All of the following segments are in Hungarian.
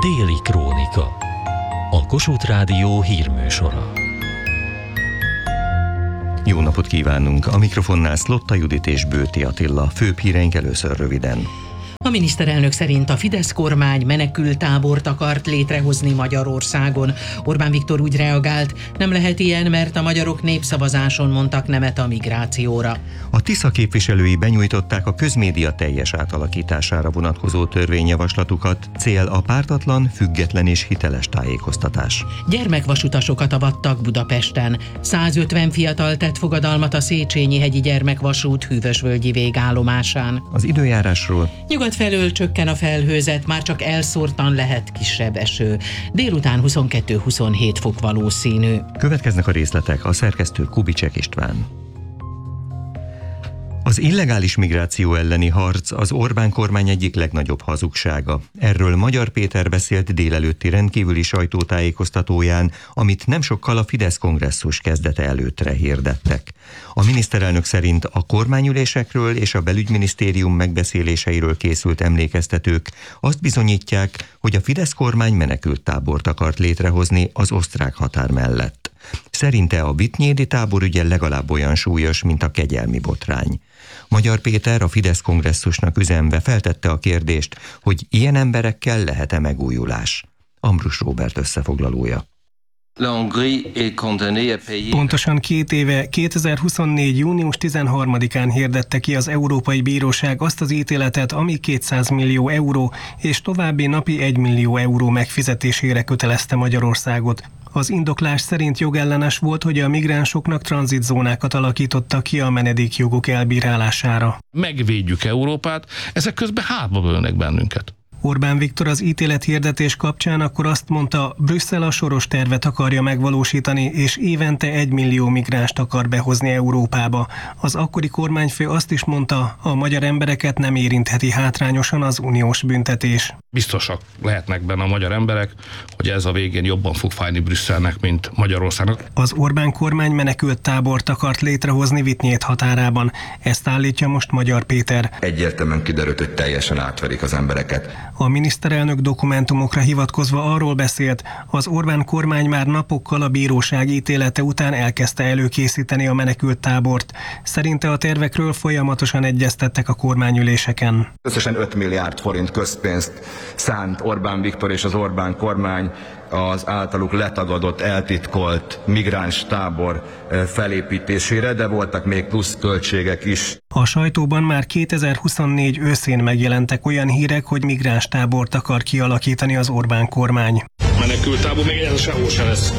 Déli Krónika. A Kossuth Rádió hírműsora. Jó napot kívánunk! A mikrofonnál Szlotta Judit és Bőti Attila. Főbb híreink először röviden. A miniszterelnök szerint a Fidesz kormány menekülttábort akart létrehozni Magyarországon. Orbán Viktor úgy reagált, nem lehet ilyen, mert a magyarok népszavazáson mondtak nemet a migrációra. A Tisza képviselői benyújtották a közmédia teljes átalakítására vonatkozó törvényjavaslatukat. Cél a pártatlan, független és hiteles tájékoztatás. Gyermekvasutasokat avattak Budapesten. 150 fiatal tett fogadalmat a Széchenyi-hegyi gyermekvasút Hűvösvölgyi végállomásán. Az időjárásról: Nyugat felől csökken a felhőzet, már csak elszórtan lehet kisebb eső. Délután 22-27 fok valószínű. Következnek a részletek, a szerkesztő Kubicek István. Az illegális migráció elleni harc az Orbán kormány egyik legnagyobb hazugsága. Erről Magyar Péter beszélt délelőtti rendkívüli sajtótájékoztatóján, amit nem sokkal a Fidesz kongresszus kezdete előttre hirdettek. A miniszterelnök szerint a kormányülésekről és a belügyminisztérium megbeszéléseiről készült emlékeztetők azt bizonyítják, hogy a Fidesz kormány menekülttábort akart létrehozni az osztrák határ mellett. Szerinte a vittnyédi tábor ügye legalább olyan súlyos, mint a kegyelmi botrány. Magyar Péter a Fidesz kongresszusnak üzenve feltette a kérdést, hogy ilyen emberekkel lehet-e megújulás. Ambrus Róbert összefoglalója. Pontosan 2 éve, 2024. június 13-án hirdette ki az Európai Bíróság azt az ítéletet, ami 200 millió euró és további napi 1 millió euró megfizetésére kötelezte Magyarországot. Az indoklás szerint jogellenes volt, hogy a migránsoknak tranzitzónákat alakítottak ki a menedékjogok elbírálására. Megvédjük Európát, ezek közben hátba ölnek bennünket. Orbán Viktor az ítélethirdetés kapcsán akkor azt mondta, Brüsszel a Soros tervet akarja megvalósítani, és évente 1 millió migránst akar behozni Európába. Az akkori kormányfő azt is mondta, a magyar embereket nem érintheti hátrányosan az uniós büntetés. Biztosak lehetnek benne a magyar emberek, hogy ez a végén jobban fog fájni Brüsszelnek, mint Magyarországnak. Az Orbán kormány menekülttábort akart létrehozni Vittnyét határában. Ezt állítja most Magyar Péter. Egyértelműen kiderült, hogy teljesen átverik az embereket. A miniszterelnök dokumentumokra hivatkozva arról beszélt, az Orbán kormány már napokkal a bíróság ítélete után elkezdte előkészíteni a menekülttábort. Szerinte a tervekről folyamatosan egyeztettek a kormányüléseken. Összesen 5 milliárd forint közpénzt szánt Orbán Viktor és az Orbán kormány az általuk letagadott, eltitkolt migráns tábor felépítésére, de voltak még plusz költségek is. A sajtóban már 2024 őszén megjelentek olyan hírek, hogy migráns tábort akar kialakítani az Orbán kormány. Menekülttábor, még ez sehol sem lesz.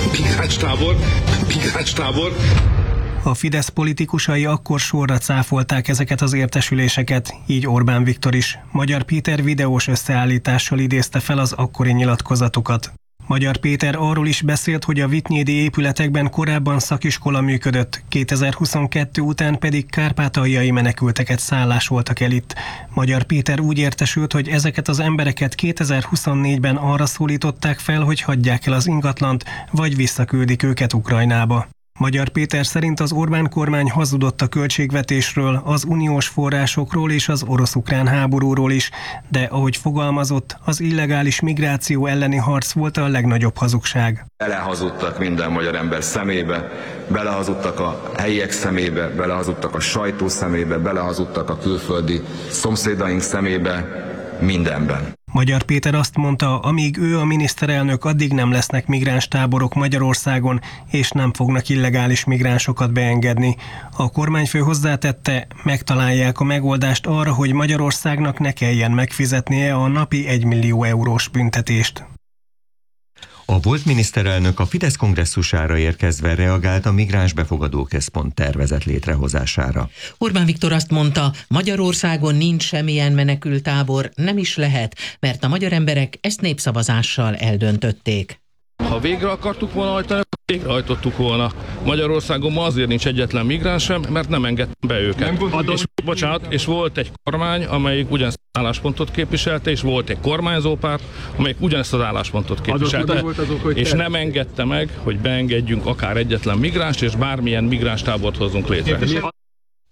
Migráns tábor. A Fidesz politikusai akkor sorra cáfolták ezeket az értesüléseket, így Orbán Viktor is. Magyar Péter videós összeállítással idézte fel az akkori nyilatkozatokat. Magyar Péter arról is beszélt, hogy a vittnyédi épületekben korábban szakiskola működött, 2022 után pedig kárpátaljai menekülteket szállásoltak el itt. Magyar Péter úgy értesült, hogy ezeket az embereket 2024-ben arra szólították fel, hogy hagyják el az ingatlant, vagy visszaküldik őket Ukrajnába. Magyar Péter szerint az Orbán kormány hazudott a költségvetésről, az uniós forrásokról és az orosz-ukrán háborúról is, de ahogy fogalmazott, az illegális migráció elleni harc volt a legnagyobb hazugság. Belehazudtak minden magyar ember szemébe, belehazudtak a helyiek szemébe, belehazudtak a sajtó szemébe, belehazudtak a külföldi szomszédaink szemébe, mindenben. Magyar Péter azt mondta, amíg ő a miniszterelnök, addig nem lesznek migráns táborok Magyarországon, és nem fognak illegális migránsokat beengedni. A kormányfő hozzátette, megtalálják a megoldást arra, hogy Magyarországnak ne kelljen megfizetnie a napi 1 millió eurós büntetést. A volt miniszterelnök a Fidesz kongresszusára érkezve reagált a migráns befogadó központ tervezett létrehozására. Orbán Viktor azt mondta, Magyarországon nincs semmilyen menekülttábor, nem is lehet, mert a magyar emberek ezt népszavazással eldöntötték. Ha végre akartuk volna hajtani, akkor végrehajtottuk volna. Magyarországon ma azért nincs egyetlen migráns sem, mert nem engedtem be őket. És volt egy kormány, amelyik ugyanezt az álláspontot képviselte, és volt egy kormányzópárt, amelyik ugyanezt az álláspontot képviselte, és nem engedte meg, hogy beengedjünk akár egyetlen migránst, és bármilyen migránstábort hozzunk létre.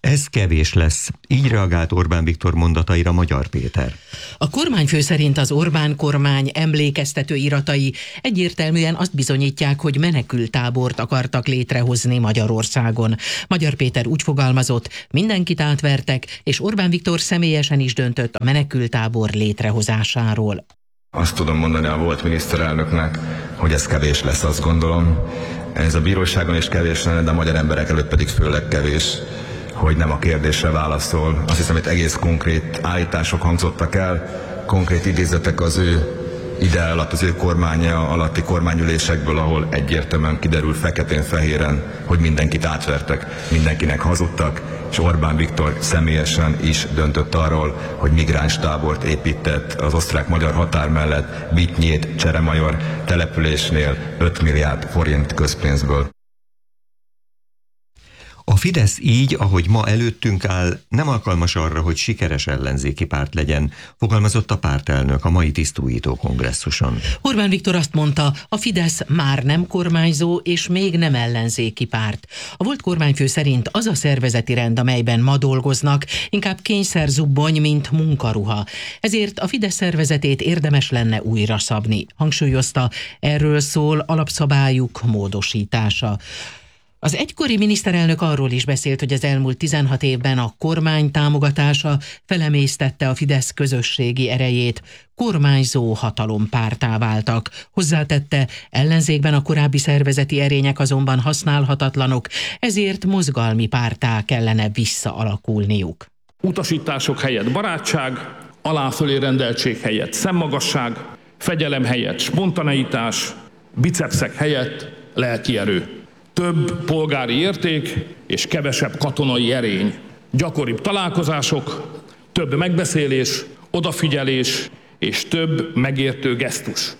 Ez kevés lesz, így reagált Orbán Viktor mondataira Magyar Péter. A kormányfő szerint az Orbán kormány emlékeztető iratai egyértelműen azt bizonyítják, hogy menekülttábort akartak létrehozni Magyarországon. Magyar Péter úgy fogalmazott, mindenkit átvertek, és Orbán Viktor személyesen is döntött a menekülttábor létrehozásáról. Azt tudom mondani a volt miniszterelnöknek, hogy ez kevés lesz, azt gondolom. Ez a bíróságon is kevés lenne, de a magyar emberek előtt pedig főleg kevés, hogy nem a kérdésre válaszol. Azt hiszem, hogy egész konkrét állítások hangzottak el, konkrét idézetek az ő ide alatt, az ő kormánya alatti kormányülésekből, ahol egyértelműen kiderül feketén-fehéren, hogy mindenkit átvertek, mindenkinek hazudtak, és Orbán Viktor személyesen is döntött arról, hogy migránstábort épített az osztrák-magyar határ mellett Bitnyét, Cseremajor településnél 5 milliárd forint közpénzből. A Fidesz így, ahogy ma előttünk áll, nem alkalmas arra, hogy sikeres ellenzéki párt legyen, fogalmazott a pártelnök a mai tisztújító kongresszuson. Orbán Viktor azt mondta, a Fidesz már nem kormányzó és még nem ellenzéki párt. A volt kormányfő szerint az a szervezeti rend, amelyben ma dolgoznak, inkább kényszerzubbony, mint munkaruha. Ezért a Fidesz szervezetét érdemes lenne újra szabni. Hangsúlyozta, erről szól alapszabályuk módosítása. Az egykori miniszterelnök arról is beszélt, hogy az elmúlt 16 évben a kormány támogatása felemésztette a Fidesz közösségi erejét, kormányzó hatalompárttá váltak. Hozzátette, ellenzékben a korábbi szervezeti erények azonban használhatatlanok, ezért mozgalmi párttá kellene visszaalakulniuk. Utasítások helyett barátság, aláfölé rendeltség helyett szemmagasság, fegyelem helyett spontaneitás, bicepszek helyett lelki erő. Több polgári érték és kevesebb katonai erény. Gyakoribb találkozások, több megbeszélés, odafigyelés és több megértő gesztus.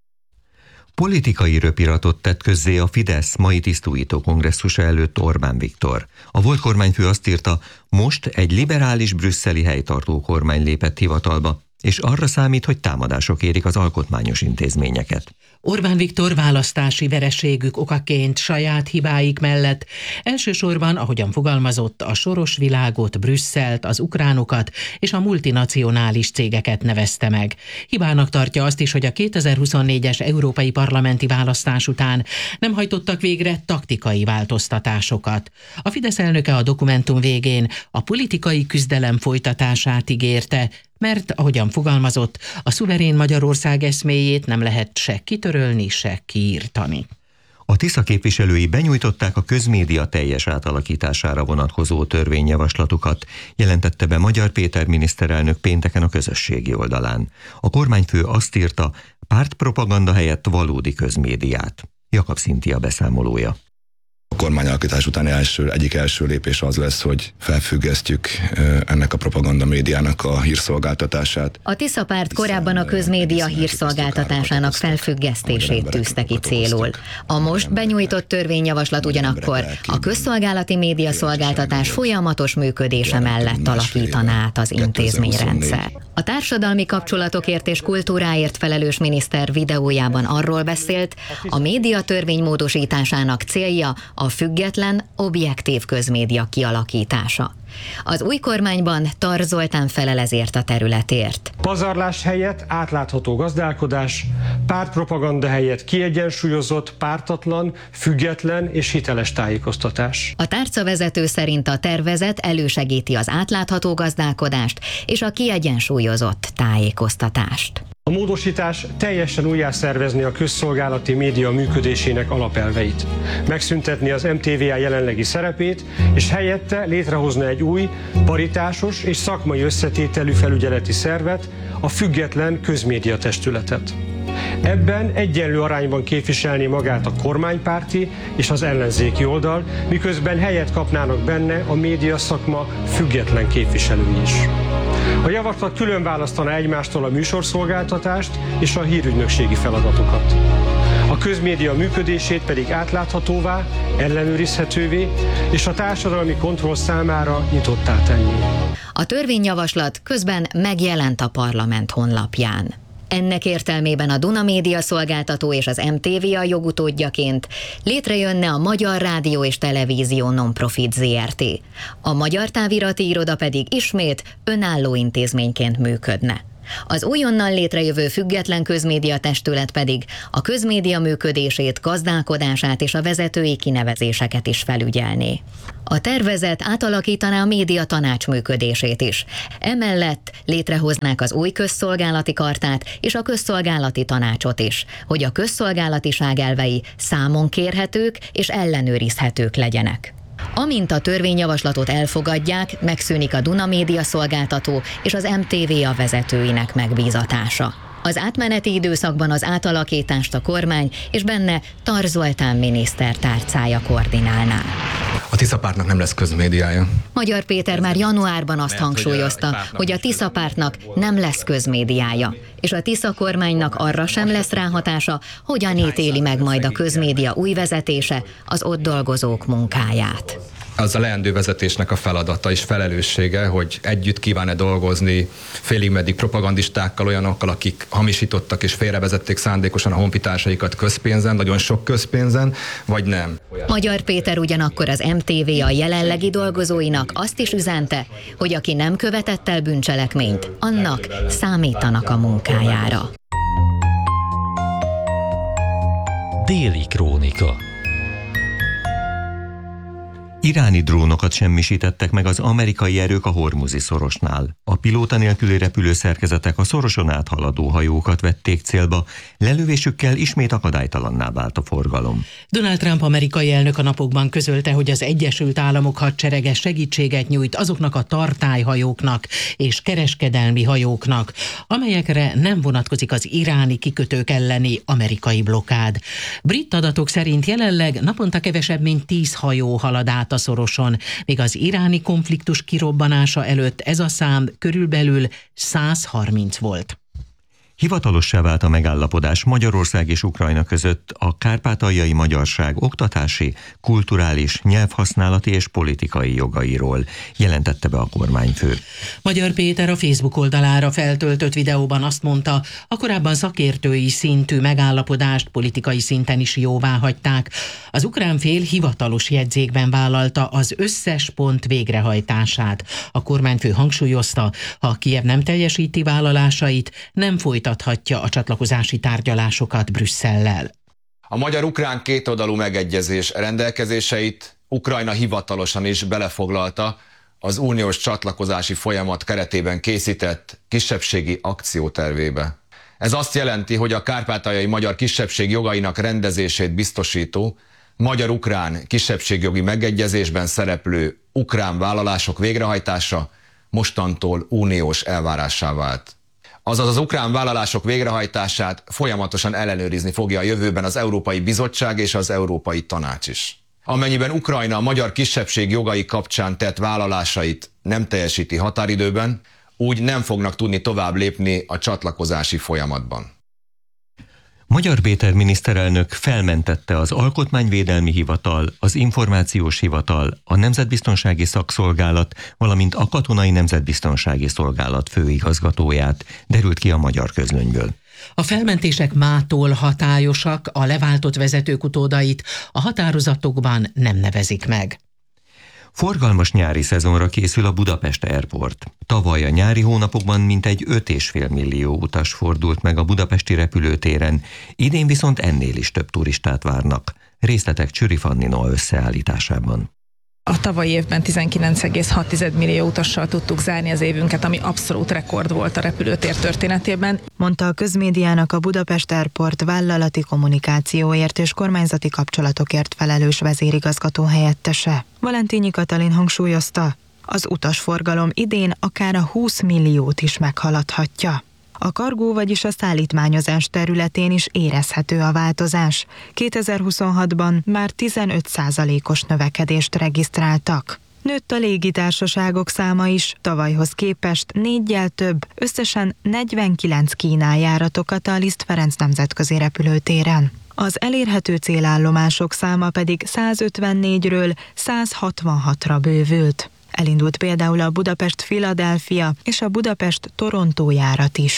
Politikai röpiratot tett közzé a Fidesz mai tisztújító kongresszusa előtt Orbán Viktor. A volt kormányfő azt írta, most egy liberális brüsszeli helytartó kormány lépett hivatalba, és arra számít, hogy támadások érik az alkotmányos intézményeket. Orbán Viktor választási vereségük okaként saját hibáik mellett elsősorban, ahogyan fogalmazott, a soros világot, Brüsszelt, az ukránokat és a multinacionális cégeket nevezte meg. Hibának tartja azt is, hogy a 2024-es európai parlamenti választás után nem hajtottak végre taktikai változtatásokat. A Fidesz elnöke a dokumentum végén a politikai küzdelem folytatását ígérte, mert, ahogyan fogalmazott, a szuverén Magyarország eszméjét nem lehet se kitörölni, se kiírtani. A Tisza képviselői benyújtották a közmédia teljes átalakítására vonatkozó törvényjavaslatukat, jelentette be Magyar Péter miniszterelnök pénteken a közösségi oldalán. A kormányfő azt írta, pártpropaganda helyett valódi közmédiát. Jakab Szintia beszámolója. A kormányalakítás utáni egyik első lépés az lesz, hogy felfüggesztjük ennek a propaganda médiának a hírszolgáltatását. A Tisza párt korábban a közmédia hírszolgáltatásának felfüggesztését tűzte ki célul. A most benyújtott törvényjavaslat ugyanakkor a közszolgálati médiaszolgáltatás folyamatos működése mellett alakítaná át az intézményrendszer. A társadalmi kapcsolatokért és kultúráért felelős miniszter videójában arról beszélt, a médiatörvény módosításának célja a független, objektív közmédia kialakítása. Az új kormányban Tar Zoltán felel ezért a területért. Pazarlás helyett átlátható gazdálkodás, pártpropaganda helyett kiegyensúlyozott, pártatlan, független és hiteles tájékoztatás. A tárcavezető szerint a tervezet elősegíti az átlátható gazdálkodást és a kiegyensúlyozott tájékoztatást. A módosítás teljesen újjászervezni a közszolgálati média működésének alapelveit, megszüntetni az MTVA jelenlegi szerepét, és helyette létrehozni egy új, paritásos és szakmai összetételű felügyeleti szervet, a független közmédiatestületet. Ebben egyenlő arányban képviselni magát a kormánypárti és az ellenzéki oldal, miközben helyet kapnának benne a médiaszakma független képviselői is. A javaslat külön választaná egymástól a műsorszolgáltatást és a hírügynökségi feladatokat. A közmédia működését pedig átláthatóvá, ellenőrizhetővé és a társadalmi kontroll számára nyitottá tenni. A törvényjavaslat közben megjelent a parlament honlapján. Ennek értelmében a Duna Média szolgáltató és az MTVA jogutódjaként létrejönne a Magyar Rádió és Televízió Non-Profit Zrt. A Magyar Távirati Iroda pedig ismét önálló intézményként működne. Az újonnan létrejövő független közmédia testület pedig a közmédia működését, gazdálkodását és a vezetői kinevezéseket is felügyelné. A tervezet átalakítaná a média tanács működését is. Emellett létrehoznák az új közszolgálati kartát és a közszolgálati tanácsot is, hogy a közszolgálatiság elvei számon kérhetők és ellenőrizhetők legyenek. Amint a törvényjavaslatot elfogadják, megszűnik a Duna Média szolgáltató és az MTVA vezetőinek megbízatása. Az átmeneti időszakban az átalakítást a kormány és benne Tar Zoltán miniszter tárcája koordinálná. A Tisza pártnak nem lesz közmédiája. Magyar Péter már januárban azt hangsúlyozta, hogy a Tisza pártnak nem lesz közmédiája, és a Tisza kormánynak arra sem lesz ráhatása, hogyan ítéli meg majd a közmédia új vezetése az ott dolgozók munkáját. Az a leendő vezetésnek a feladata és felelőssége, hogy együtt kíván-e dolgozni félig-meddig propagandistákkal, olyanokkal, akik hamisítottak és félrevezették szándékosan a honfitársaikat közpénzen, nagyon sok közpénzen, vagy nem. Magyar Péter ugyanakkor az MTVA jelenlegi dolgozóinak azt is üzente, hogy aki nem követett el bűncselekményt, annak számítanak a munkájára. Déli krónika. Iráni drónokat semmisítettek meg az amerikai erők a Hormuzi szorosnál. A pilóta nélküli repülőszerkezetek a szoroson áthaladó hajókat vették célba, lelövésükkel ismét akadálytalanná vált a forgalom. Donald Trump amerikai elnök a napokban közölte, hogy az Egyesült Államok hadserege segítséget nyújt azoknak a tartályhajóknak és kereskedelmi hajóknak, amelyekre nem vonatkozik az iráni kikötők elleni amerikai blokkád. Brit adatok szerint jelenleg naponta kevesebb mint 10 hajó halad át a szoroson, míg az iráni konfliktus kirobbanása előtt ez a szám körülbelül 130 volt. Hivatalossá vált a megállapodás Magyarország és Ukrajna között a kárpátaljai magyarság oktatási, kulturális, nyelvhasználati és politikai jogairól, jelentette be a kormányfő. Magyar Péter a Facebook oldalára feltöltött videóban azt mondta, a korábban szakértői szintű megállapodást politikai szinten is jóvá hagyták. Az ukrán fél hivatalos jegyzékben vállalta az összes pont végrehajtását. A kormányfő hangsúlyozta, ha Kijev nem teljesíti vállalásait, nem folytathatja a csatlakozási tárgyalásokat Brüsszellel. A magyar-ukrán kétoldalú megegyezés rendelkezéseit Ukrajna hivatalosan is belefoglalta az uniós csatlakozási folyamat keretében készített kisebbségi akciótervébe. Ez azt jelenti, hogy a kárpátaljai magyar kisebbség jogainak rendezését biztosító, magyar-ukrán kisebbségjogi megegyezésben szereplő ukrán vállalások végrehajtása mostantól uniós elvárássá vált. Azaz az ukrán vállalások végrehajtását folyamatosan ellenőrizni fogja a jövőben az Európai Bizottság és az Európai Tanács is. Amennyiben Ukrajna a magyar kisebbség jogai kapcsán tett vállalásait nem teljesíti határidőben, úgy nem fognak tudni tovább lépni a csatlakozási folyamatban. Magyar Péter miniszterelnök felmentette az Alkotmányvédelmi Hivatal, az Információs Hivatal, a Nemzetbiztonsági Szakszolgálat, valamint a Katonai Nemzetbiztonsági Szolgálat főigazgatóját, derült ki a Magyar Közlönyből. A felmentések mától hatályosak, a leváltott vezetők utódait a határozatokban nem nevezik meg. Forgalmas nyári szezonra készül a Budapest Airport. Tavaly a nyári hónapokban mintegy 5,5 millió utas fordult meg a budapesti repülőtéren, idén viszont ennél is több turistát várnak. Részletek Csüri Fannina összeállításában. A tavalyi évben 19,6 millió utassal tudtuk zárni az évünket, ami abszolút rekord volt a repülőtér történetében. Mondta a közmédiának a Budapest Airport vállalati kommunikációért és kormányzati kapcsolatokért felelős vezérigazgató helyettese. Valentínyi Katalin hangsúlyozta, az utasforgalom idén akár a 20 milliót is meghaladhatja. A kargó, vagyis a szállítmányozás területén is érezhető a változás. 2026-ban már 15%-os növekedést regisztráltak. Nőtt a légitársaságok száma is, tavalyhoz képest 4-jel több, összesen 49 kínálljáratokat a Liszt Ferenc nemzetközi repülőtéren. Az elérhető célállomások száma pedig 154-ről 166-ra bővült. Elindult például a Budapest-Philadelphia és a Budapest-Torontó járat is.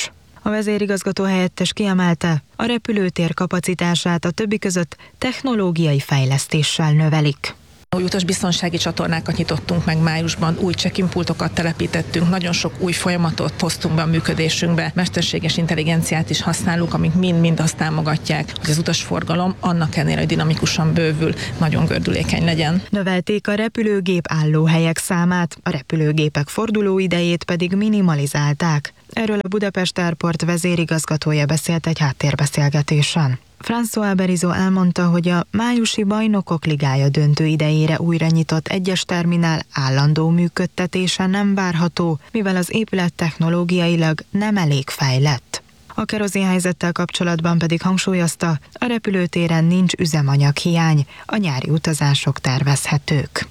A vezérigazgató helyettes kiemelte, a repülőtér kapacitását a többi között technológiai fejlesztéssel növelik. Új utasbiztonsági csatornákat nyitottunk meg májusban, új check-in pultokat telepítettünk, nagyon sok új folyamatot hoztunk be a működésünkbe, mesterséges intelligenciát is használunk, amik mind azt támogatják, hogy az utasforgalom annak ellenére, hogy dinamikusan bővül, nagyon gördülékeny legyen. Növelték a repülőgép állóhelyek számát, a repülőgépek fordulóidejét pedig minimalizálták. Erről a Budapest Airport vezérigazgatója beszélt egy háttérbeszélgetésen. François Berizot elmondta, hogy a májusi Bajnokok Ligája döntő idejére újra nyitott egyes terminál állandó működtetése nem várható, mivel az épület technológiailag nem elég fejlett. A kerozinhelyzettel kapcsolatban pedig hangsúlyozta, a repülőtéren nincs üzemanyaghiány, a nyári utazások tervezhetők.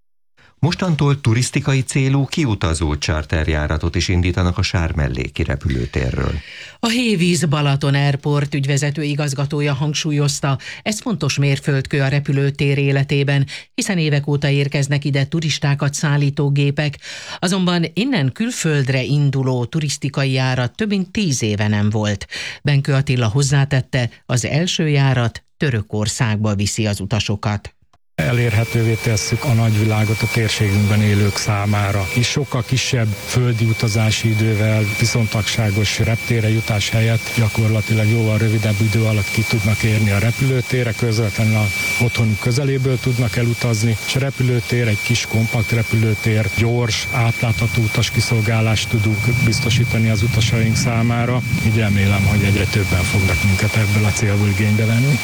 Mostantól turisztikai célú kiutazó charterjáratot is indítanak a Sármelléki repülőtérről. A Hévíz Balaton Airport ügyvezető igazgatója hangsúlyozta, ez fontos mérföldkő a repülőtér életében, hiszen évek óta érkeznek ide turistákat szállító gépek, azonban innen külföldre induló turisztikai járat több mint 10 éve nem volt. Benkő Attila hozzátette, az első járat Törökországba viszi az utasokat. Elérhetővé tesszük a nagyvilágot a térségünkben élők számára. És sokkal kisebb földi utazási idővel, viszontagságos reptérre jutás helyett gyakorlatilag jóval rövidebb idő alatt ki tudnak érni a repülőtérre, közvetlenül a otthonuk közeléből tudnak elutazni, és a repülőtér egy kis kompakt repülőtér, gyors, átlátható utaskiszolgálást tudunk biztosítani az utasaink számára. Így remélem, hogy egyre többen fognak minket ebből a célból igénybe venni.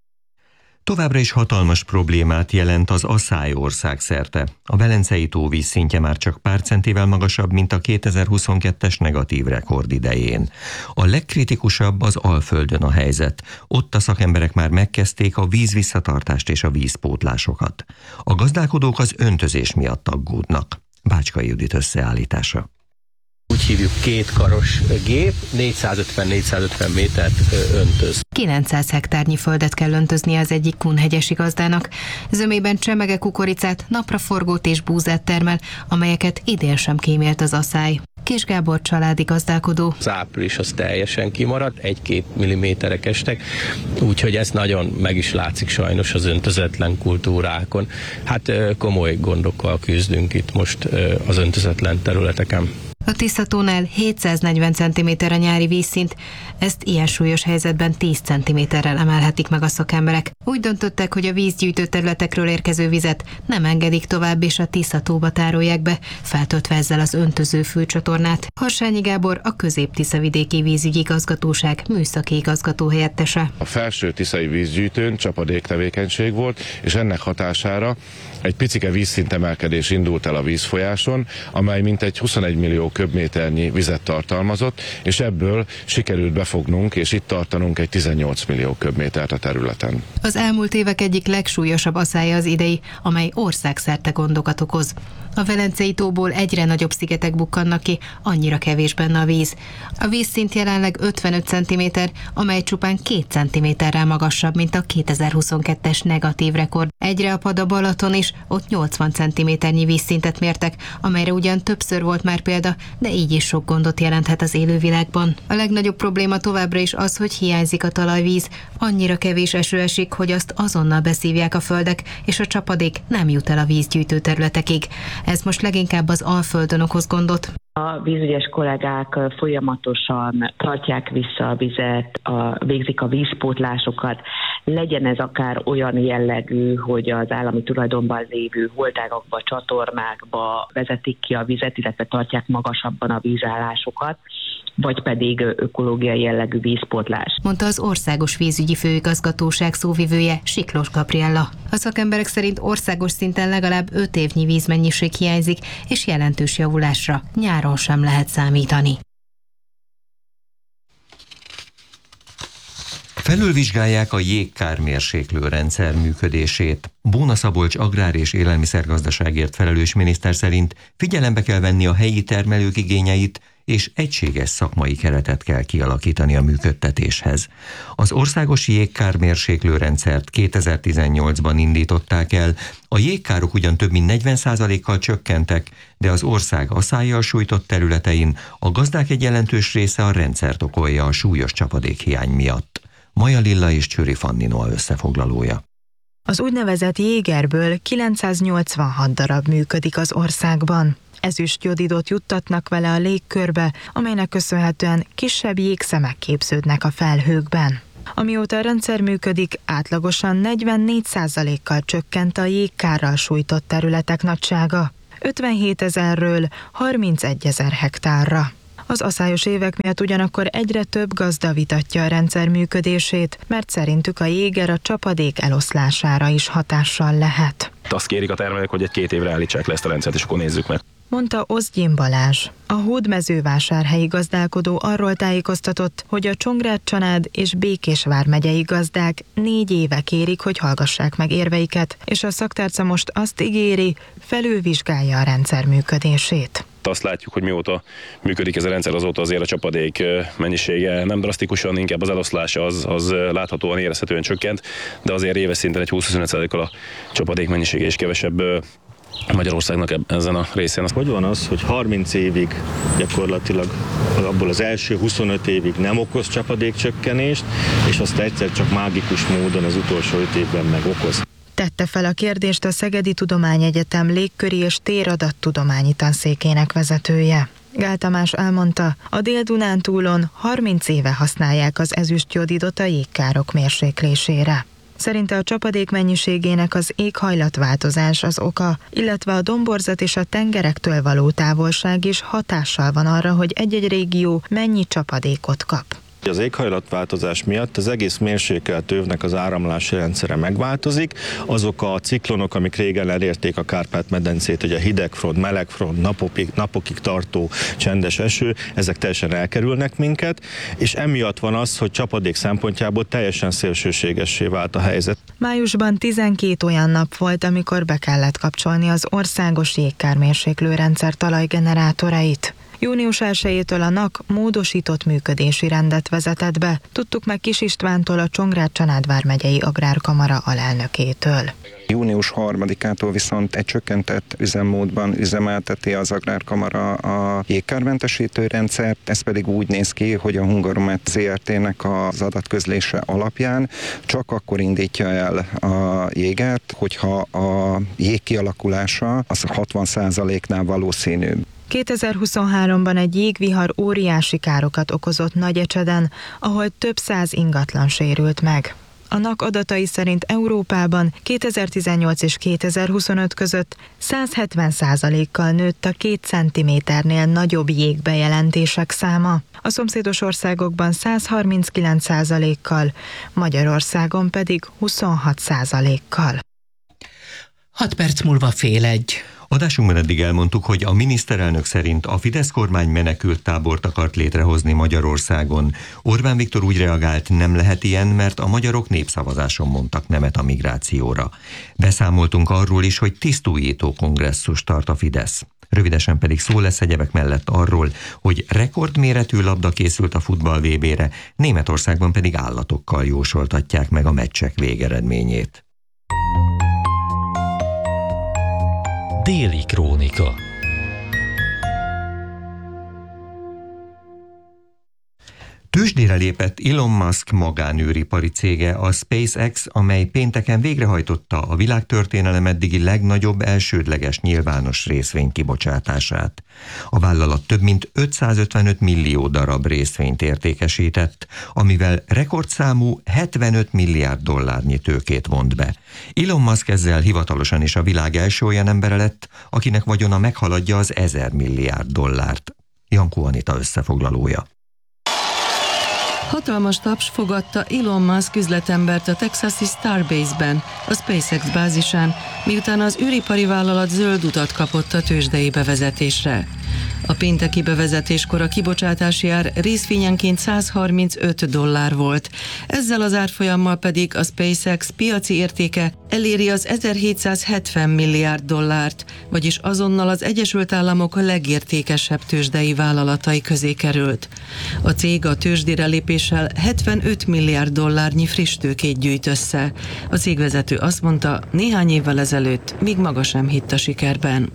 Továbbra is hatalmas problémát jelent az asszály országszerte. A Velencei tó vízszintje már csak pár centivel magasabb, mint a 2022-es negatív rekord idején. A legkritikusabb az Alföldön a helyzet. Ott a szakemberek már megkezdték a vízvisszatartást és a vízpótlásokat. A gazdálkodók az öntözés miatt aggódnak. Bácskai Judit összeállítása. Úgy hívjuk kétkaros gép, 450-450 métert öntöz. 900 hektárnyi földet kell öntözni az egyik kunhegyesi gazdának. Zömében csemege kukoricát, napraforgót és búzát termel, amelyeket idén sem kímélt az asszály. Kis Gábor családi gazdálkodó. Az április az teljesen kimaradt, 1-2 milliméterek estek, úgyhogy ez nagyon meg is látszik sajnos az öntözetlen kultúrákon. Hát komoly gondokkal küzdünk itt most az öntözetlen területeken. A Tiszatónál 740 cm a nyári vízszint, ezt ilyen súlyos helyzetben 10 cm-rel emelhetik meg a szakemberek. Úgy döntöttek, hogy a vízgyűjtő területekről érkező vizet nem engedik tovább, és a Tiszatóba tárolják be, feltöltve ezzel az öntöző főcsatornát. Harsányi Gábor, a Közép-Tiszavidéki Vízügyi Igazgatóság műszaki igazgató helyettese. A felső tiszai vízgyűjtőn csapadéktevékenység volt, és ennek hatására egy picike vízszintemelkedés indult el a vízfolyáson, amely mintegy 21 millió köbméternyi vizet tartalmazott, és ebből sikerült befognunk és itt tartanunk egy 18 millió köbmétert a területen. Az elmúlt évek egyik legsúlyosabb asszálya az idei, amely országszerte gondokat okoz. A Velencei tóból egyre nagyobb szigetek bukkannak ki, annyira kevés benne a víz. A vízszint jelenleg 55 cm, amely csupán 2 cm-rel magasabb, mint a 2022-es negatív rekord. Egyre apad a Balaton is, ott 80 cm-nyi vízszintet mértek, amelyre ugyan többször volt már példa, de így is sok gondot jelenthet az élővilágban. A legnagyobb probléma továbbra is az, hogy hiányzik a talajvíz. Annyira kevés eső esik, hogy azt azonnal beszívják a földek, és a csapadék nem jut el a vízgyűjtő területekig. Ez most leginkább az Alföldön okoz gondot. A vízügyes kollégák folyamatosan tartják vissza a vizet, végzik a vízpótlásokat, legyen ez akár olyan jellegű, hogy az állami tulajdonban lévő holtágakba, csatornákba vezetik ki a vizet, illetve tartják magasabban a vízállásokat, vagy pedig ökológiai jellegű vízpótlás. Mondta az Országos Vízügyi Főigazgatóság szóvivője, Siklós Gabriella. A szakemberek szerint országos szinten legalább 5 évnyi vízmennyiség hiányzik, és jelentős javulásra nyáron sem lehet számítani. Felülvizsgálják a jégkármérséklő rendszer működését. Bóna Szabolcs agrár- és élelmiszergazdaságért felelős miniszter szerint figyelembe kell venni a helyi termelők igényeit, és egységes szakmai keretet kell kialakítani a működtetéshez. Az országos jégkármérséklő rendszert 2018-ban indították el, a jégkárok ugyan több mint 40%-kal csökkentek, de az ország aszályjal sújtott területein a gazdák egy jelentős része a rendszert okolja a súlyos csapadékhiány miatt. Maja Lilla és Csőri Fanni Noa összefoglalója. Az úgynevezett jégerből 986 darab működik az országban. Ezüstjodidot juttatnak vele a légkörbe, amelynek köszönhetően kisebb jégszemek képződnek a felhőkben. Amióta a rendszer működik, átlagosan 44%-kal csökkent a jégkárral sújtott területek nagysága, 57 000-ről 31 000 hektárra. Az aszályos évek miatt ugyanakkor egyre több gazda vitatja a rendszer működését, mert szerintük a jéger a csapadék eloszlására is hatással lehet. Azt kérik a termelők, hogy 1-2 évre állítsák le ezt a rendszert, és akkor nézzük meg. Mondta Oszgyén Balázs. A hódmezővásárhelyi gazdálkodó arról tájékoztatott, hogy a Csongrád-Csanád és Békés vármegyei gazdák 4 éve kérik, hogy hallgassák meg érveiket, és a szaktárca most azt ígéri, felülvizsgálja a rendszer működését. Azt látjuk, hogy mióta működik ez a rendszer, azóta azért a csapadék mennyisége nem drasztikusan, inkább az eloszlása az láthatóan érezhetően csökkent, de azért éves szinten egy 20-25%-kal a csapadék mennyisége is kevesebb Magyarországnak ezen a részén. Hogy van az, hogy 30 évig gyakorlatilag abból az első 25 évig nem okoz csapadékcsökkenést, és azt egyszer csak mágikus módon az utolsó 5 évben meg okoz? Tette fel a kérdést a Szegedi Tudományegyetem légköri és téradatttudományi tanszékének vezetője. Gál Tamás elmondta, a Dél-Dunántúlon 30 éve használják az ezüstjodidot a jégkárok mérséklésére. Szerinte a csapadék mennyiségének az éghajlatváltozás az oka, illetve a domborzat és a tengerektől való távolság is hatással van arra, hogy egy-egy régió mennyi csapadékot kap. Az éghajlatváltozás miatt az egész mérsékelt övnek az áramlási rendszere megváltozik. Azok a ciklonok, amik régen elérték a Kárpát-medencét, hogy a hidegfront, melegfront, napokig tartó csendes eső, ezek teljesen elkerülnek minket, és emiatt van az, hogy csapadék szempontjából teljesen szélsőségessé vált a helyzet. Májusban 12 olyan nap volt, amikor be kellett kapcsolni az országos jégkármérséklő rendszer talajgenerátorait. Június 1-től a NAK módosított működési rendet vezetett be, tudtuk meg Kis Istvántól, a Csongrád-Csanád vármegyei agrárkamara alelnökétől. Június 3-ától viszont egy csökkentett üzemmódban üzemelteti az agrárkamara a jégkármentesítő rendszert, ez pedig úgy néz ki, hogy a Hungaromet ZRT-nek az adatközlése alapján csak akkor indítja el a jégert, hogyha a jég kialakulása az 60%-nál valószínűbb. 2023-ban egy jégvihar óriási károkat okozott Nagyecseden, ahol több 100 ingatlan sérült meg. A NAK adatai szerint Európában 2018 és 2025 között 170%-kal nőtt a 2 cm-nél nagyobb jégbejelentések száma. A szomszédos országokban 139%-kal, Magyarországon pedig 26%-kal. 6 perc múlva 12:30. Adásunkban eddig elmondtuk, hogy a miniszterelnök szerint a Fidesz kormány menekült tábort akart létrehozni Magyarországon. Orbán Viktor úgy reagált, nem lehet ilyen, mert a magyarok népszavazáson mondtak nemet a migrációra. Beszámoltunk arról is, hogy tisztújító kongresszus tart a Fidesz. Rövidesen pedig szó lesz egyebek mellett arról, hogy rekordméretű labda készült a futball VB-re, Németországban pedig állatokkal jósoltatják meg a meccsek végeredményét. Déli krónika. Tőzsdére lépett Elon Musk magánűripari cége, a SpaceX, amely pénteken végrehajtotta a világtörténelem eddigi legnagyobb elsődleges nyilvános részvény kibocsátását. A vállalat több mint 555 millió darab részvényt értékesített, amivel rekordszámú 75 milliárd dollárnyi tőkét vont be. Elon Musk ezzel hivatalosan is a világ első olyan embere lett, akinek vagyona meghaladja az 1000 milliárd dollárt. Jankó Anita összefoglalója. Hatalmas taps fogadta Elon Musk üzletembert a texasi Starbase-ben, a SpaceX bázisán, miután az űripari vállalat zöld utat kapott a tőzsdei bevezetésre. A pénteki bevezetéskor a kibocsátási ár részvényenként $135 volt. Ezzel az árfolyammal pedig a SpaceX piaci értéke eléri az $1770 milliárd, vagyis azonnal az Egyesült Államok legértékesebb tőzsdei vállalatai közé került. A cég a tőzsdére lépéssel $75 milliárd friss tőkét gyűjt össze. A cégvezető azt mondta, néhány évvel ezelőtt még maga sem hitt a sikerben.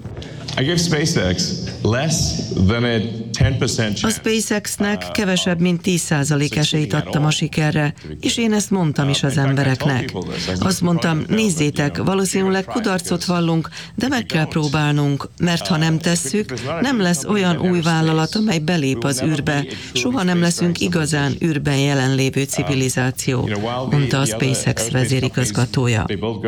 A SpaceX-nek kevesebb, mint 10% esélyt adtam a sikerre, és én ezt mondtam is az embereknek. Azt mondtam, nézzétek, valószínűleg kudarcot vallunk, de meg kell próbálnunk, mert ha nem tesszük, nem lesz olyan új vállalat, amely belép az űrbe. Soha nem leszünk igazán űrben jelenlévő civilizáció, mondta a SpaceX vezérigazgatója.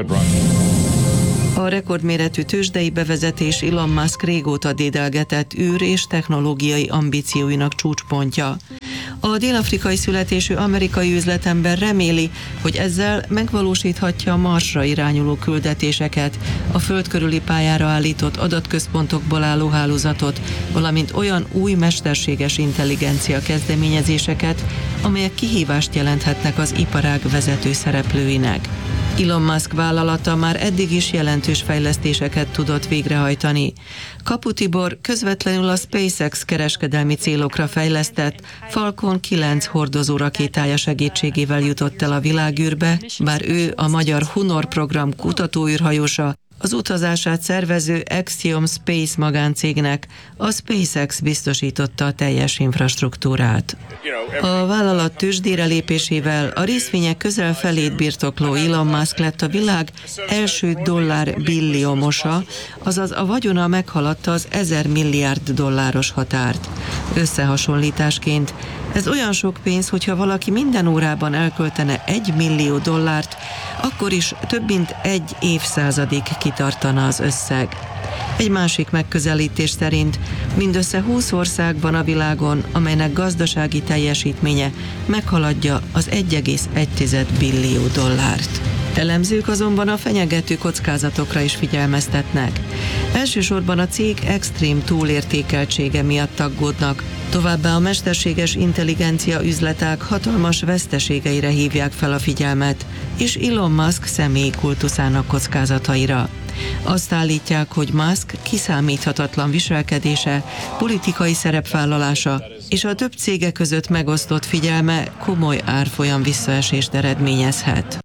A rekordméretű tőzsdei bevezetés Elon Musk régóta dédelgetett űr- és technológiai ambícióinak csúcspontja. A dél-afrikai születésű amerikai üzletember reméli, hogy ezzel megvalósíthatja a Marsra irányuló küldetéseket, a föld körüli pályára állított adatközpontokból álló hálózatot, valamint olyan új mesterséges intelligencia kezdeményezéseket, amelyek kihívást jelenthetnek az iparág vezető szereplőinek. Elon Musk vállalata már eddig is jelentős fejlesztéseket tudott végrehajtani. Kapu Tibor közvetlenül a SpaceX kereskedelmi célokra fejlesztett Falcon 9 hordozó rakétája segítségével jutott el a világűrbe, bár ő a magyar Hunor program kutatóűrhajósa, az utazását szervező Axiom Space magáncégnek a SpaceX biztosította a teljes infrastruktúrát. A vállalat tőzsdére lépésével a részvények közel felét birtokló Elon Musk lett a világ első dollár-billiomosa, azaz a vagyona meghaladta az $1000 milliárd határt. Összehasonlításként ez olyan sok pénz, hogyha valaki minden órában elköltene $1 millió, akkor is több mint egy évszázadig kitartana az összeg. Egy másik megközelítés szerint mindössze 20 ország a világon, amelynek gazdasági teljesítménye meghaladja az $1,1 billió. Elemzők azonban a fenyegető kockázatokra is figyelmeztetnek. Elsősorban a cég extrém túlértékeltsége miatt aggódnak, továbbá a mesterséges intelligencia üzletág hatalmas veszteségeire hívják fel a figyelmet, és Elon Musk személyi kultuszának kockázataira. Azt állítják, hogy Musk kiszámíthatatlan viselkedése, politikai szerepvállalása és a több cége között megosztott figyelme komoly árfolyam visszaesést eredményezhet.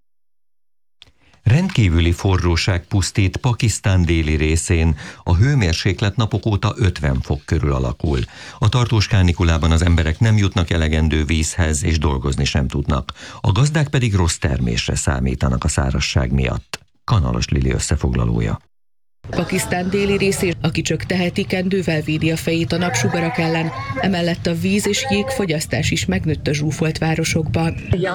Rendkívüli forróság pusztít Pakisztán déli részén, a hőmérséklet napok óta 50 fok körül alakul. A tartós kánikulában az emberek nem jutnak elegendő vízhez, és dolgozni sem tudnak. A gazdák pedig rossz termésre számítanak a szárazság miatt. Kanalos Lili összefoglalója. Pakisztán déli részén, aki csak teheti, kendővel védi a fejét a napsugarak ellen, emellett a víz és jégfogyasztás is megnőtt a zsúfolt városokban.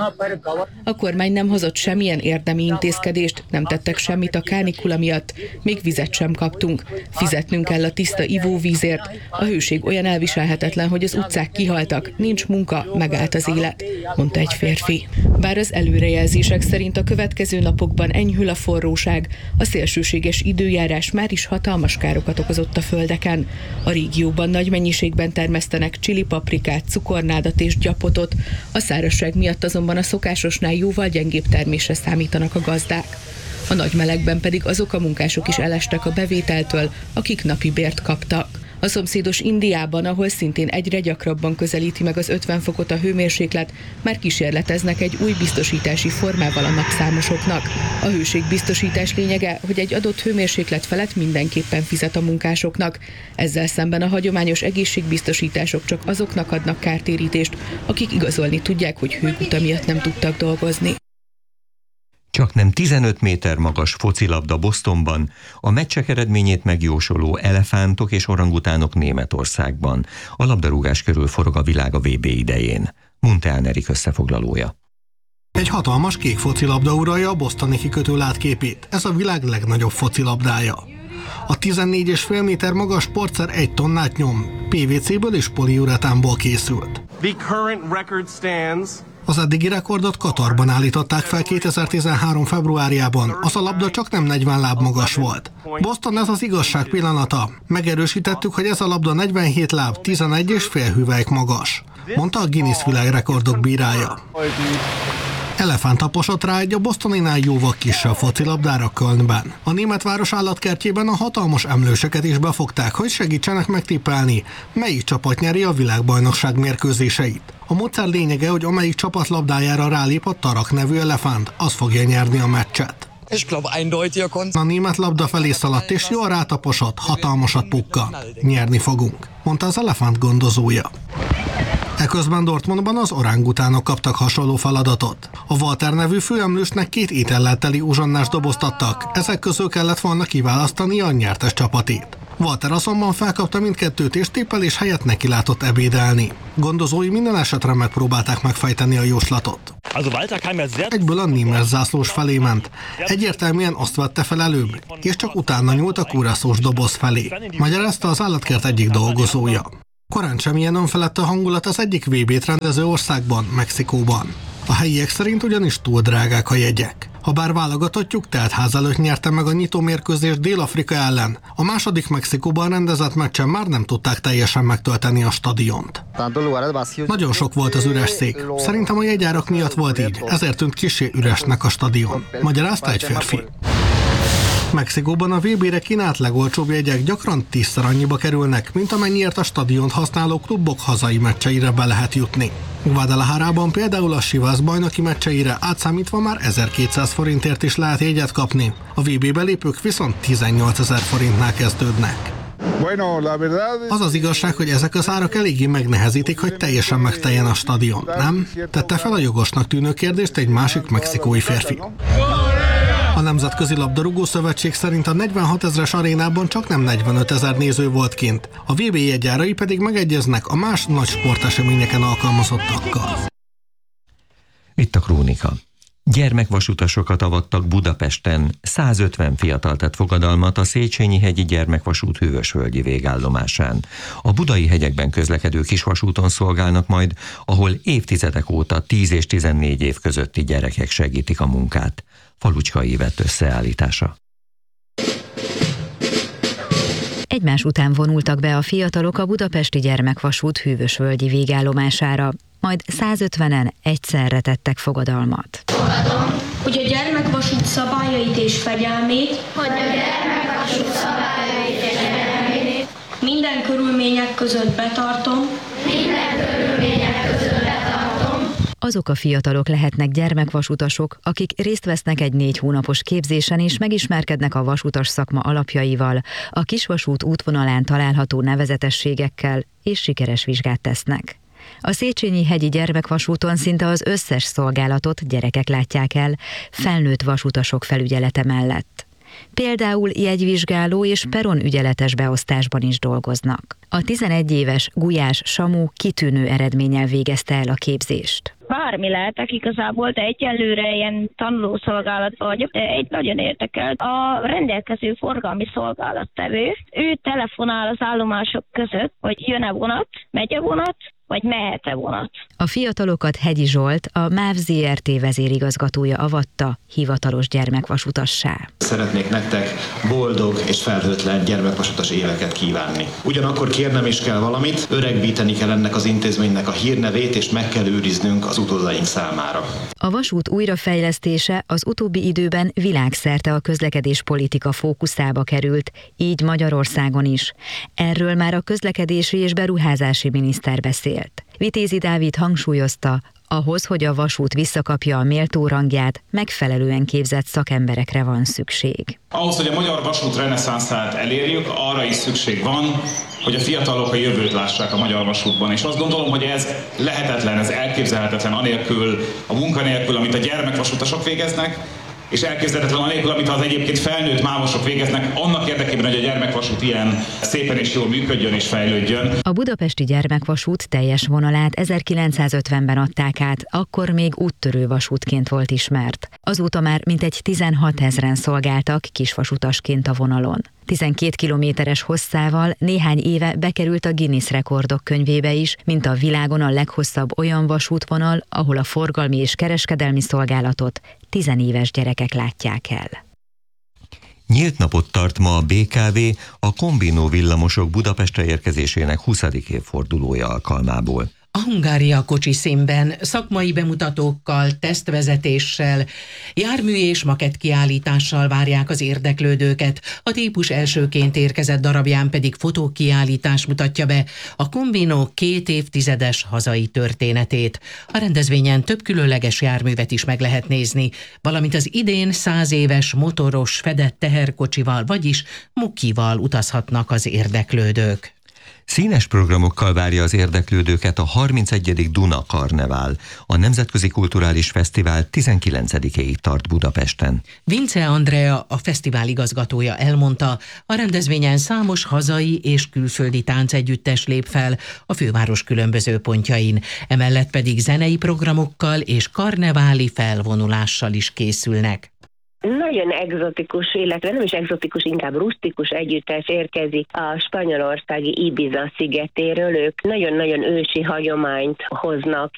A kormány nem hozott semmilyen érdemi intézkedést, nem tettek semmit a kánikula miatt, még vizet sem kaptunk. Fizetnünk kell a tiszta ivóvízért. A hőség olyan elviselhetetlen, hogy az utcák kihaltak, nincs munka, megállt az élet, mondta egy férfi. Bár az előrejelzések szerint a következő napokban enyhül a forróság, a szélsőséges időjárás már is hatalmas károkat okozott a földeken. A régióban nagy mennyiségben termesztenek csilipaprikát, cukornádat és gyapotot, a szárazság miatt azonban a szokásosnál jóval gyengébb termésre számítanak a gazdák. A nagy melegben pedig azok a munkások is elestek a bevételtől, akik napi bért kaptak. A szomszédos Indiában, ahol szintén egyre gyakrabban közelíti meg az 50 fokot a hőmérséklet, már kísérleteznek egy új biztosítási formával a napszámosoknak. A hőségbiztosítás lényege, hogy egy adott hőmérséklet felett mindenképpen fizet a munkásoknak. Ezzel szemben a hagyományos egészségbiztosítások csak azoknak adnak kártérítést, akik igazolni tudják, hogy hőguta miatt nem tudtak dolgozni. Csaknem 15 méter magas focilabda Bostonban, a meccsek eredményét megjósoló elefántok és orangutánok Németországban. A labdarúgás körül forog a világ a VB idején. Munteán Erik összefoglalója. Egy hatalmas kék focilabda uralja a bostoni kikötő látképét. Ez a világ legnagyobb focilabdája. A 14,5 méter magas sportszer 1 tonnát nyom. PVC-ből és poliuretánból készült. The current record stands Az eddigi rekordot Katarban állították fel 2013. februárjában, az a labda csak nem 40 láb magas volt. Boston, ez az igazság pillanata. Megerősítettük, hogy ez a labda 47 láb, 11,5 hüvelyk magas, mondta a Guinness világrekordok bírája. Elefánt taposott rá egy a Bostoninál jóval kisebb focilabdára Kölnben. A német város állatkertjében a hatalmas emlőseket is befogták, hogy segítsenek megtippelni, melyik csapat nyeri a világbajnokság mérkőzéseit. A módszer lényege, hogy amelyik csapat labdájára rálép a Tarak nevű elefánt, az fogja nyerni a meccset. A német labda felé szaladt és jól rátaposott, hatalmasat pukkan. Nyerni fogunk, mondta az elefánt gondozója. Eközben Dortmundban az orángutánok kaptak hasonló feladatot. A Walter nevű főemlősnek 2 étellel teli uzsonnás dobozt adtak, ezek közül kellett volna kiválasztani a nyertes csapatét. Walter azonban felkapta mindkettőt és tippelés helyett nekilátott ebédelni. Gondozói minden esetre megpróbálták megfejteni a jóslatot. Egyből a német zászlós felé ment. Egyértelműen azt vette fel előbb, és csak utána nyúlt a kuraszós doboz felé, magyarázta az állatkert egyik dolgozója. Korán sem ilyen önfelett a hangulat az egyik VB-t rendező országban, Mexikóban. A helyiek szerint ugyanis túl drágák a jegyek. Habár válogatottjuk teltház előtt nyerte meg a nyitómérkőzést Dél-Afrika ellen, a második Mexikóban rendezett meccsen már nem tudták teljesen megtölteni a stadiont. Nagyon sok volt az üres szék. Szerintem a jegyárak miatt volt így, ezért tűnt kissé üresnek a stadion, magyarázta egy férfi. Mexikóban a VB-re kínált legolcsóbb jegyek gyakran 10-szer annyiba kerülnek, mint amennyiért a stadiont használó klubok hazai meccseire be lehet jutni. Guadalajarában például a Chivas bajnoki meccseire átszámítva már 1200 forintért is lehet jegyet kapni, a VB belépők viszont 18 000 forintnál kezdődnek. Az az igazság, hogy ezek az árak eléggé megnehezítik, hogy teljesen megteljen a stadion, nem? Tette fel a jogosnak tűnő kérdést egy másik mexikói férfi. A Nemzetközi Labdarúgó Szövetség szerint a 46 000-es arénában csak nem 45 000 néző volt kint, a VB jegyárai pedig megegyeznek a más nagy sporteseményeken alkalmazottakkal. Itt a krónika. Gyermekvasutasokat avattak Budapesten. 150 fiatal tett fogadalmat a Széchenyi-hegyi gyermekvasút hűvösvölgyi végállomásán. A budai hegyekben közlekedő kisvasúton szolgálnak majd, ahol évtizedek óta 10 és 14 év közötti gyerekek segítik a munkát. Falucskai Ivett összeállítása. Egymás után vonultak be a fiatalok a budapesti gyermekvasút hűvösvölgyi végállomására, majd 150-en egyszerre tettek fogadalmat. Fogadom, hogy a gyermekvasút szabályait és fegyelmét, minden körülmények között betartom, Azok a fiatalok lehetnek gyermekvasutasok, akik részt vesznek egy 4 hónapos képzésen és megismerkednek a vasutas szakma alapjaival, a kisvasút útvonalán található nevezetességekkel és sikeres vizsgát tesznek. A Széchenyi-hegyi gyermekvasúton szinte az összes szolgálatot gyerekek látják el, felnőtt vasutasok felügyelete mellett. Például jegyvizsgáló és peronügyeletes beosztásban is dolgoznak. A 11 éves Gulyás Samu kitűnő eredménnyel végezte el a képzést. Bármi lehetek igazából, de egyelőre ilyen tanulószolgálatban vagyok, de egy nagyon érdekelt. A rendelkező forgalmi szolgálattevő, ő telefonál az állomások között, hogy jön-e vonat, megy-e vonat, vagy mehet-e vonat. A fiatalokat Hegyi Zsolt, a MÁV Zrt. Vezérigazgatója avatta hivatalos gyermekvasutassá. Szeretnék nektek boldog és felhőtlen gyermekvasutas éveket kívánni. Ugyanakkor kérnem is kell valamit, öregbíteni kell ennek az intézménynek a hírnevét, és meg kell őriznünk az utódaink számára. A vasút újrafejlesztése az utóbbi időben világszerte a közlekedéspolitika fókuszába került, így Magyarországon is. Erről már a közlekedési és beruházási miniszter beszélt. Vitézi Dávid hangsúlyozta, ahhoz, hogy a vasút visszakapja a méltó rangját, megfelelően képzett szakemberekre van szükség. Ahhoz, hogy a magyar vasút reneszánszát elérjük, arra is szükség van, hogy a fiatalok a jövőt lássák a magyar vasútban. És azt gondolom, hogy ez lehetetlen, ez elképzelhetetlen anélkül, a munkanélkül, amit a gyermekvasutasok végeznek, és elképzelhetetlen anélkül, amit az egyébként felnőtt mávosok végeznek, annak érdekében, hogy a gyermekvasút ilyen szépen és jól működjön és fejlődjön. A budapesti gyermekvasút teljes vonalát 1950-ben adták át, akkor még úttörő vasútként volt ismert. Azóta már mintegy 16 000-en szolgáltak kisvasutasként a vonalon. 12 kilométeres hosszával néhány éve bekerült a Guinness rekordok könyvébe is, mint a világon a leghosszabb olyan vasútvonal, ahol a forgalmi és kereskedelmi szolgálatot 10 éves gyerekek látják el. Nyílt napot tart ma a BKV a Combino villamosok Budapestre érkezésének 20. évfordulója alkalmából. A Hungária kocsi színben, szakmai bemutatókkal, tesztvezetéssel, jármű és makett kiállítással várják az érdeklődőket, a típus elsőként érkezett darabján pedig fotókiállítás mutatja be a Combino 2 évtizedes hazai történetét. A rendezvényen több különleges járművet is meg lehet nézni, valamint az idén 100 éves motoros fedett teherkocsival, vagyis Mukival utazhatnak az érdeklődők. Színes programokkal várja az érdeklődőket a 31. Duna Karnevál. A Nemzetközi Kulturális Fesztivál 19-éig tart Budapesten. Vince Andrea, a fesztivál igazgatója elmondta, a rendezvényen számos hazai és külföldi táncegyüttes lép fel a főváros különböző pontjain, emellett pedig zenei programokkal és karneváli felvonulással is készülnek. Nagyon egzotikus, illetve nem is egzotikus, inkább rusztikus együttes érkezik a spanyolországi Ibiza szigetéről. Ők nagyon-nagyon ősi hagyományt hoznak